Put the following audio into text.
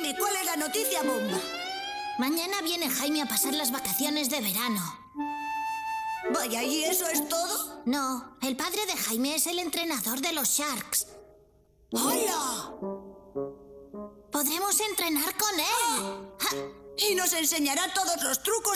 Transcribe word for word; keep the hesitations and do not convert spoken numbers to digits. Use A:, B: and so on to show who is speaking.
A: Dime, ¿cuál es la noticia bomba?
B: Mañana viene Jaime a pasar las vacaciones de verano.
A: Vaya, ¿y eso es todo?
B: No, el padre de Jaime es el entrenador de los Sharks.
A: ¡Hola!
B: Podremos entrenar con él.
A: Y nos enseñará todos los trucos